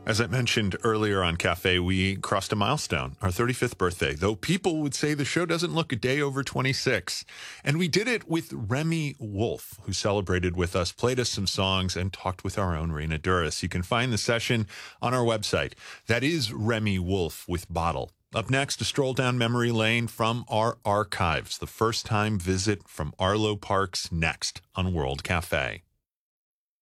As I mentioned earlier on Cafe, we crossed a milestone, our 35th birthday, though people would say the show doesn't look a day over 26. And we did it with Remi Wolf, who celebrated with us, played us some songs, and talked with our own Rena Duras. You can find the session on our website. That is Remi Wolf with Bottle. Up next, a stroll down memory lane from our archives. The first time visit from Arlo Parks next on World Cafe.